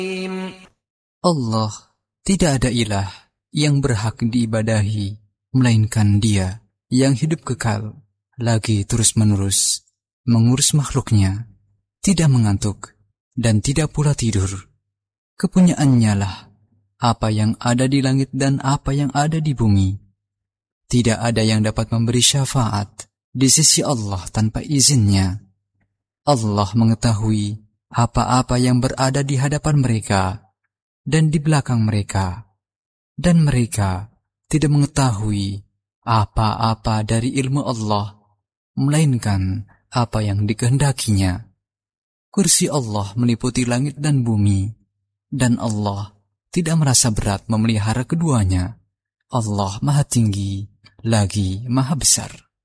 Allah, tidak ada ilah yang berhak diibadahi, melainkan Dia yang hidup kekal, lagi terus-menerus, mengurus makhluknya, tidak mengantuk, dan tidak pula tidur. Kepunyaannya lah apa yang ada di langit dan apa yang ada di bumi. Tidak ada yang dapat memberi syafaat di sisi Allah tanpa izinnya. Allah mengetahui apa-apa yang berada di hadapan mereka dan di belakang mereka, dan mereka tidak mengetahui apa-apa dari ilmu Allah, melainkan apa yang dikehendakinya. Kursi Allah meliputi langit dan bumi, dan Allah tidak merasa berat memelihara keduanya. Allah Maha Tinggi, lagi Maha Besar.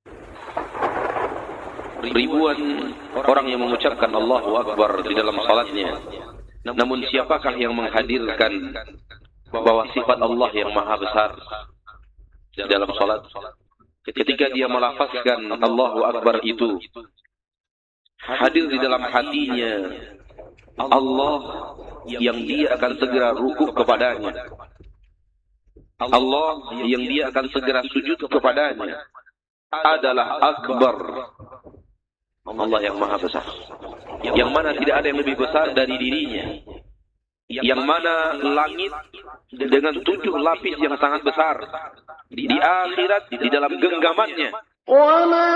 Ribuan orang yang mengucapkan Allahu Akbar di dalam salatnya. Namun siapakah yang menghadirkan bahwa sifat Allah yang Maha Besar di dalam salat? Ketika dia melafazkan Allahu Akbar itu, hadir di dalam hatinya Allah yang dia akan segera rukuk kepadanya, Allah yang dia akan segera sujud kepadanya adalah Akbar, Allah yang Maha Besar, yang mana tidak ada yang lebih besar dari dirinya, yang mana langit dengan 7 lapis yang sangat besar di akhirat di dalam genggamannya.